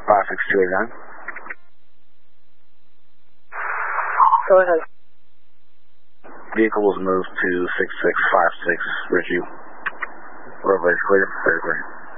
56289. Go ahead. Vehicle was moved to 6656 Ridgeview. Roadway is clear. Clear.